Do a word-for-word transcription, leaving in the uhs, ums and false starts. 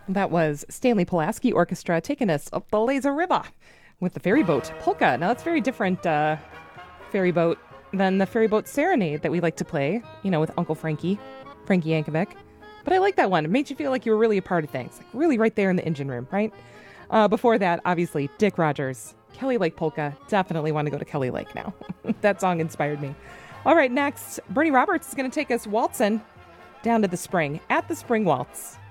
That was Stanley Pulaski Orchestra taking us up the Laser River with the ferry boat polka. Now that's very different uh, ferry boat than the ferry boat serenade that we like to play, you know, with Uncle Frankie, Frankie Yankovic. But I like that one. It made you feel like you were really a part of things, like really right there in the engine room, right? Uh, before that, obviously, Dick Rogers, Kelly Lake Polka. Definitely want to go to Kelly Lake now. That song inspired me. All right, next, Bernie Roberts is going to take us waltzing down to the spring at the Spring Waltz.